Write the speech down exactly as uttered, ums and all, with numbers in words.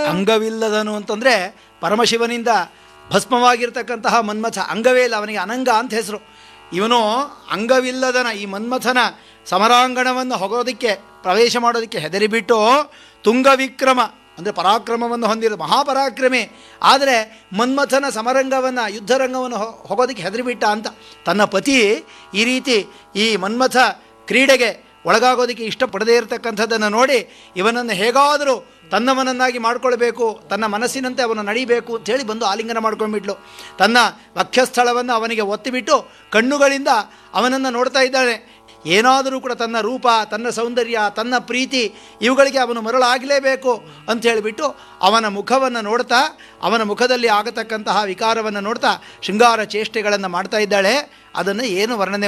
ಅಂಗವಿಲ್ಲದನು ಅಂತಂದರೆ ಪರಮಶಿವನಿಂದ ಭಸ್ಮವಾಗಿರ್ತಕ್ಕಂತಹ ಮನ್ಮಥ. ಅಂಗವೇ ಇಲ್ಲ, ಅವನಿಗೆ ಅನಂಗ ಅಂತ ಹೆಸರು. ಇವನು ಅಂಗವಿಲ್ಲದನ ಈ ಮನ್ಮಥನ ಸಮರಾಂಗಣವನ್ನು ಹೋಗೋದಕ್ಕೆ ಪ್ರವೇಶ ಮಾಡೋದಕ್ಕೆ ಹೆದರಿಬಿಟ್ಟು ತುಂಗವಿಕ್ರಮ ಅಂದರೆ ಪರಾಕ್ರಮವನ್ನು ಹೊಂದಿರೋ ಮಹಾಪರಾಕ್ರಮಿ, ಆದರೆ ಮನ್ಮಥನ ಸಮರಂಗವನ್ನು ಯುದ್ಧರಂಗವನ್ನು ಹೋಗೋದಕ್ಕೆ ಹೆದರಿಬಿಟ್ಟ ಅಂತ. ತನ್ನ ಪತಿ ಈ ರೀತಿ ಈ ಮನ್ಮಥ ಕ್ರೀಡೆಗೆ ಒಳಗಾಗೋದಕ್ಕೆ ಇಷ್ಟಪಡದೇ ಇರತಕ್ಕಂಥದ್ದನ್ನು ನೋಡಿ ಇವನನ್ನು ಹೇಗಾದರೂ ತನ್ನವನನ್ನಾಗಿ ಮಾಡಿಕೊಳ್ಬೇಕು, ತನ್ನ ಮನಸ್ಸಿನಂತೆ ಅವನು ನಡೀಬೇಕು ಅಂಥೇಳಿ ಬಂದು ಆಲಿಂಗನ ಮಾಡ್ಕೊಂಡ್ಬಿಟ್ಲು. ತನ್ನ ವಕ್ಷಸ್ಥಳವನ್ನು ಅವನಿಗೆ ಒತ್ತಿಬಿಟ್ಟು ಕಣ್ಣುಗಳಿಂದ ಅವನನ್ನು ನೋಡ್ತಾ ಇದ್ದಾಳೆ. ಏನಾದರೂ ಕೂಡ ತನ್ನ ರೂಪ, ತನ್ನ ಸೌಂದರ್ಯ, ತನ್ನ ಪ್ರೀತಿ ಇವುಗಳಿಗೆ ಅವನು ಮರಳಾಗಲೇಬೇಕು ಅಂತ ಹೇಳಿಬಿಟ್ಟು ಅವನ ಮುಖವನ್ನು ನೋಡ್ತಾ, ಅವನ ಮುಖದಲ್ಲಿ ಆಗತಕ್ಕಂತಹ ವಿಕಾರವನ್ನು ನೋಡ್ತಾ ಶೃಂಗಾರ ಚೇಷ್ಟೆಗಳನ್ನು ಮಾಡ್ತಾ ಇದ್ದಾಳೆ. ಅದನ್ನು ಏನು ವರ್ಣನೆ